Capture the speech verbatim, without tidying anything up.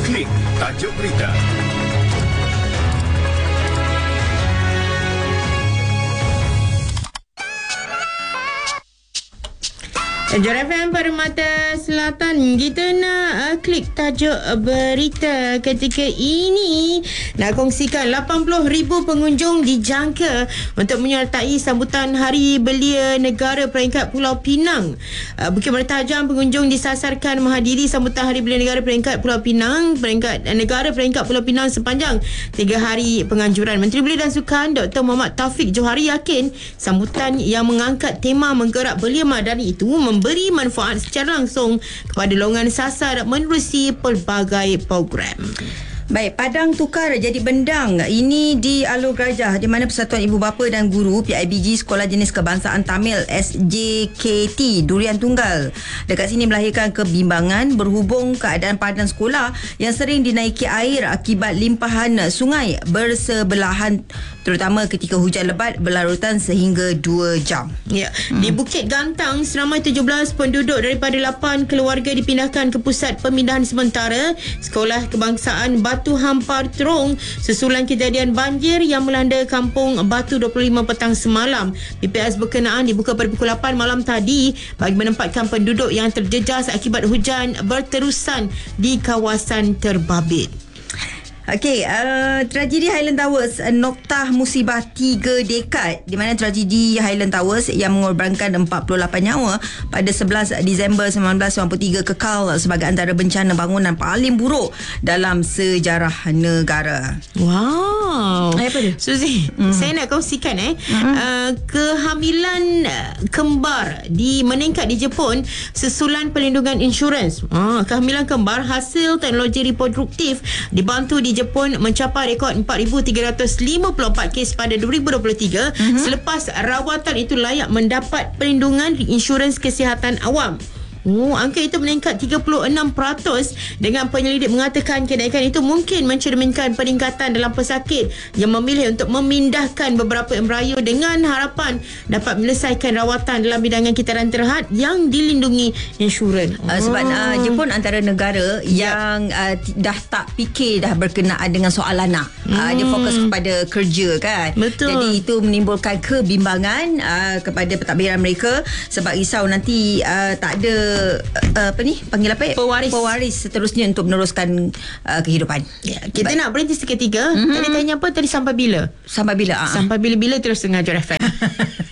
Klik tajuk berita. J R F M Permata Selatan, kita nak uh, klik tajuk berita ketika ini. Nak kongsikan lapan puluh ribu pengunjung dijangka untuk menyertai sambutan Hari Belia Negara peringkat Pulau Pinang. uh, Bukit Mertajam pengunjung disasarkan menghadiri sambutan Hari Belia Negara peringkat Pulau Pinang, peringkat uh, Negara peringkat Pulau Pinang sepanjang tiga hari penganjuran. Menteri Belia dan Sukan Doktor Muhammad Taufik Johari yakin sambutan yang mengangkat tema menggerak belia madani itu memberi manfaat secara langsung kepada longan sasar menerusi pelbagai program. Baik, Padang tukar jadi bendang. Ini di Alor Gajah, di mana Persatuan Ibu Bapa dan Guru P I B G Sekolah Jenis Kebangsaan Tamil S J K T Durian Tunggal dekat sini melahirkan kebimbangan berhubung keadaan padan sekolah yang sering dinaiki air akibat limpahan sungai bersebelahan, terutama ketika hujan lebat berlarutan sehingga dua jam. Ya, hmm. Di Bukit Gantang, seramai tujuh belas penduduk daripada lapan keluarga dipindahkan ke pusat pemindahan sementara Sekolah Kebangsaan Batu Hampar Terong susulan kejadian banjir yang melanda kampung Batu dua puluh lima petang semalam. P P S berkenaan dibuka pada pukul lapan malam tadi bagi menempatkan penduduk yang terjejas akibat hujan berterusan di kawasan terbabit. Okey, uh, tragedi Highland Towers, uh, noktah musibah tiga dekad, di mana tragedi Highland Towers yang mengorbankan empat puluh lapan nyawa pada sebelas Disember sembilan belas sembilan puluh tiga kekal sebagai antara bencana bangunan paling buruk dalam sejarah negara. Wow. Eh, apa dia? Suzy, mm. saya nak kongsikan eh mm-hmm. uh, kehamilan kembar di meningkat di Jepun sesulan perlindungan insurans. Uh, kehamilan kembar hasil teknologi reproduktif dibantu di Jepun mencapai rekod empat ribu tiga ratus lima puluh empat kes pada dua ribu dua puluh tiga mm-hmm. selepas rawatan itu layak mendapat perlindungan insurans kesihatan awam. Oh, angka itu meningkat tiga puluh enam peratus dengan penyelidik mengatakan kenaikan itu mungkin mencerminkan peningkatan dalam pesakit yang memilih untuk memindahkan beberapa embarayo dengan harapan dapat menyelesaikan rawatan dalam bidangan kitaran terhad yang dilindungi insurans. Uh, sebab uh, Jepun antara negara yep. yang uh, dah tak fikir dah berkenaan dengan soal anak. Hmm. Uh, dia fokus kepada kerja kan. Betul. Jadi itu menimbulkan kebimbangan uh, kepada pentadbiran mereka sebab risau nanti uh, tak ada Uh, apa ni panggil apa pewaris pewaris seterusnya untuk meneruskan uh, kehidupan. Ya, kita Baik. nak berhenti seketika. Mm-hmm. Tadi tanya apa tadi, sampai bila? Sampai bila? Sampai bila-bila terus dengar J R F M.